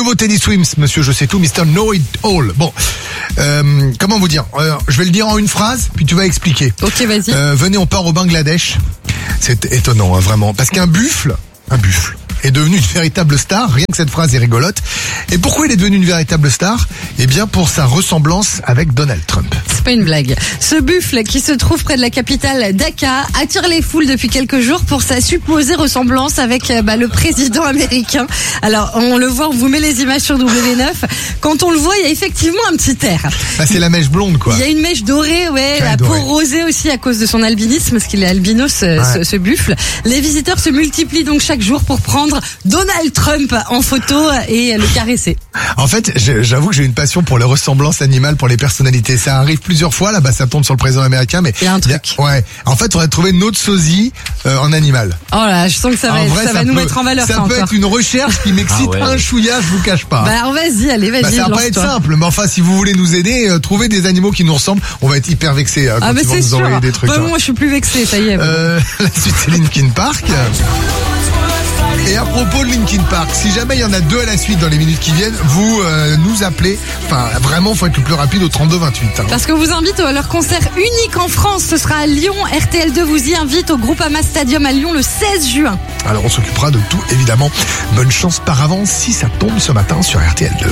nouveau Teddy Swims, monsieur je sais tout, Mr. Know It All. Bon, comment vous dire, je vais le dire en une phrase, puis tu vas expliquer. Ok, vas-y. Venez, on part au Bangladesh. C'est étonnant, hein, vraiment. Parce qu'un buffle est devenu une véritable star. Rien que cette phrase est rigolote. Et pourquoi il est devenu une véritable star? Eh bien, pour sa ressemblance avec Donald Trump. C'est pas une blague. Ce buffle qui se trouve près de la capitale Dhaka attire les foules depuis quelques jours pour sa supposée ressemblance avec le président américain. Alors, on le voit, on vous met les images sur W9. Quand on le voit, il y a effectivement un petit air. Bah, c'est la mèche blonde, quoi. Il y a une mèche dorée, ouais, la dorée. peau rosée aussi à cause de son albinisme, parce qu'il est albinos, ce buffle. Les visiteurs se multiplient donc chaque jour pour prendre Donald Trump en photo et le caresser. En fait, j'avoue que j'ai une passion pour les ressemblances animales, pour les personnalités. Ça arrive plusieurs fois, là, ça tombe sur le président américain, mais... Il y a un truc. Ouais. En fait, on aurait trouvé notre sosie en animal. Oh là, je sens que ça va nous mettre en valeur. Ça peut être une recherche qui m'excite un chouïa, je vous cache pas. Bah alors vas-y, ça va pas être simple, mais enfin, si vous voulez nous aider, trouvez des animaux qui nous ressemblent. On va être hyper vexés quand ils vont nous envoyer des trucs. Moi, je suis plus vexé, ça y est. La suite, c'est Linkin Park. Et à propos de Linkin Park, si jamais il y en a 2 à la suite dans les minutes qui viennent, vous nous appelez. Enfin, vraiment, faut être le plus rapide au 32 28. Hein. Parce que vous invite à leur concert unique en France. Ce sera à Lyon. RTL2 vous y invite au Groupama Stadium à Lyon le 16 juin. Alors, on s'occupera de tout, évidemment. Bonne chance par avance si ça tombe ce matin sur RTL2.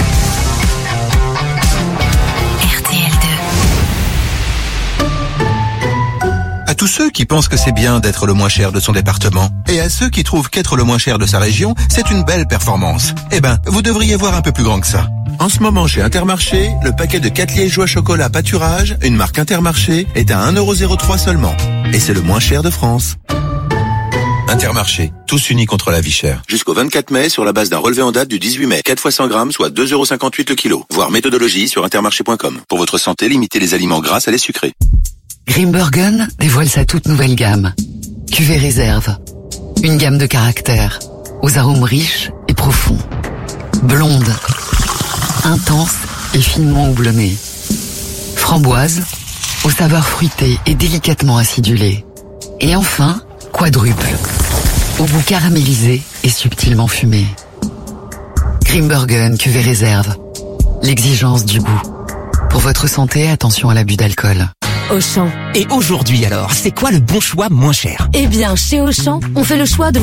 À tous ceux qui pensent que c'est bien d'être le moins cher de son département, et à ceux qui trouvent qu'être le moins cher de sa région, c'est une belle performance, eh ben, vous devriez voir un peu plus grand que ça. En ce moment, chez Intermarché, le paquet de 4 liégeois chocolat pâturage, une marque Intermarché, est à 1,03€ seulement. Et c'est le moins cher de France. Intermarché, tous unis contre la vie chère. Jusqu'au 24 mai, sur la base d'un relevé en date du 18 mai. 4 fois 100 grammes, soit 2,58€ le kilo. Voir méthodologie sur intermarché.com. Pour votre santé, limitez les aliments gras à les sucrés. Grimbergen dévoile sa toute nouvelle gamme. Cuvée réserve. Une gamme de caractères, aux arômes riches et profonds. Blonde, intense et finement houblonnée. Framboise, aux saveurs fruitées et délicatement acidulées. Et enfin, quadruple, au goût caramélisé et subtilement fumé. Grimbergen Cuvée réserve. L'exigence du goût. Pour votre santé, attention à l'abus d'alcool. Auchan. Et aujourd'hui alors, c'est quoi le bon choix moins cher? Eh bien, chez Auchan, on fait le choix de